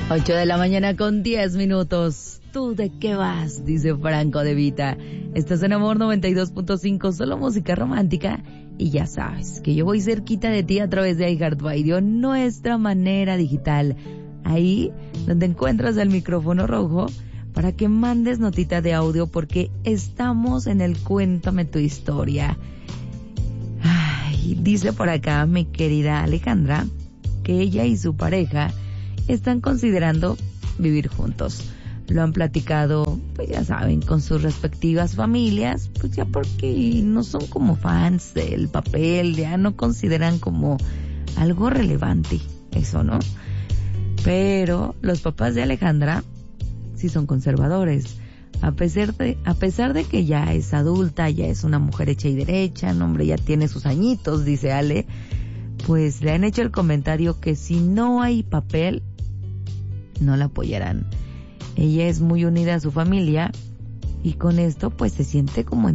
8:10 a.m. ¿Tú de qué vas? Dice Franco De Vita. Estás en Amor 92.5, solo música romántica. Y ya sabes que yo voy cerquita de ti a través de iHeartRadio, nuestra manera digital. Ahí donde encuentras el micrófono rojo para que mandes notita de audio, porque estamos en el Cuéntame tu historia. Ay, dice por acá mi querida Alejandra que ella y su pareja están considerando vivir juntos. Lo han platicado, pues ya saben, con sus respectivas familias, pues ya porque no son como fans del papel, ya no consideran como algo relevante eso, ¿no? Pero los papás de Alejandra sí son conservadores. A pesar de que ya es adulta, ya es una mujer hecha y derecha, no, hombre, ya tiene sus añitos, dice Ale, pues le han hecho el comentario que si no hay papel, no la apoyarán. Ella es muy unida a su familia y con esto pues se siente como